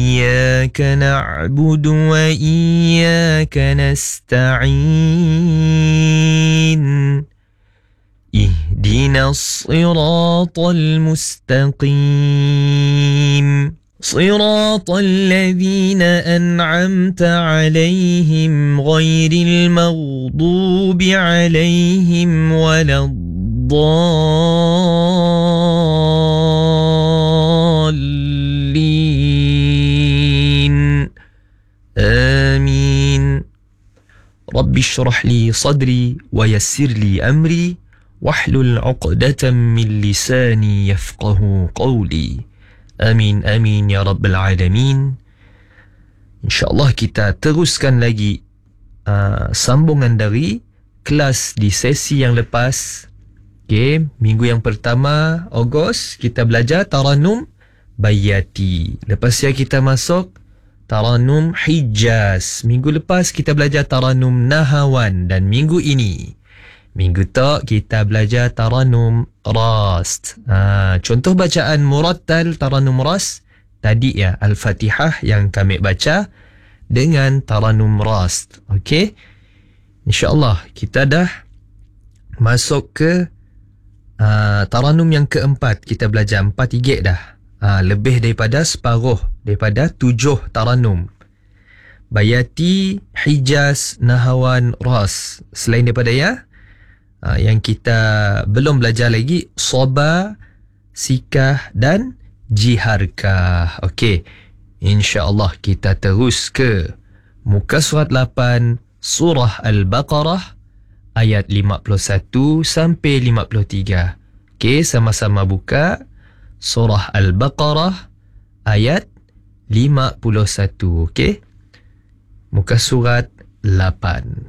إياك نعبد وإياك نستعين اهدنا الصراط المستقيم صراط الذين أنعمت عليهم غير المغضوب عليهم ولا الضالين آمين رب اشرح لي صدري ويسر لي أمري واحلل عقدة من لساني يفقه قولي Amin, amin, ya Rabbal Alamin. InsyaAllah kita teruskan lagi sambungan dari kelas di sesi yang lepas. Okay, minggu yang pertama, Ogos, kita belajar Taranum Bayati. Lepas ya kita masuk Taranum Hijaz. Minggu lepas kita belajar Taranum Nahawan. Dan minggu ini, minggu tak kita belajar Taranum Rast. Contoh bacaan murattal Taranum Rast tadi ya, Al-Fatihah yang kami baca dengan Taranum Rast. Okey, InsyaAllah kita dah masuk ke Taranum yang keempat. Kita belajar 4 igik dah. Lebih daripada separuh daripada 7 Taranum. Bayati, Hijaz, Nahawan, Rast. Selain daripada ya, yang kita belum belajar lagi, Soba, Sikah dan Jiharkah. Okey, InsyaAllah kita terus ke muka surat 8 Surah Al-Baqarah ayat 51 sampai 53. Okey, sama-sama buka Surah Al-Baqarah ayat 51. Okey, muka surat 8.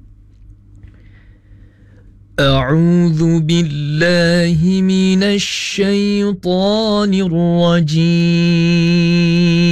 أعوذ بالله من الشيطان الرجيم